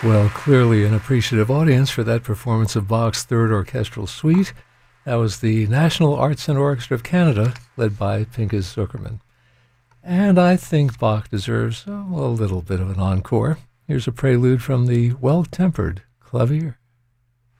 Well, clearly an appreciative audience for that performance of Bach's Third Orchestral Suite. That was the National Arts and Orchestra of Canada, led by Pinchas Zukerman. And I think Bach deserves a little bit of an encore. Here's a prelude from the Well-Tempered Clavier.